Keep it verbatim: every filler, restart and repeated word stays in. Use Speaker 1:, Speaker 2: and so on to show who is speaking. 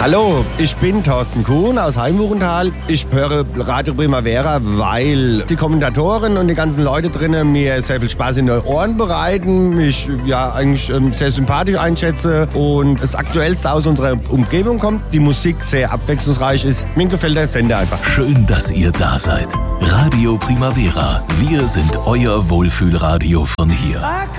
Speaker 1: Hallo, ich bin Thorsten Kuhn aus Heimbuchental. Ich höre Radio Primavera, weil die Kommentatoren und die ganzen Leute drinnen mir sehr viel Spaß in den Ohren bereiten, mich ja eigentlich ähm, sehr sympathisch einschätze und das Aktuellste aus unserer Umgebung kommt, die Musik sehr abwechslungsreich ist. Mir gefällt der Sender einfach.
Speaker 2: Schön, dass ihr da seid. Radio Primavera. Wir sind euer Wohlfühlradio von hier.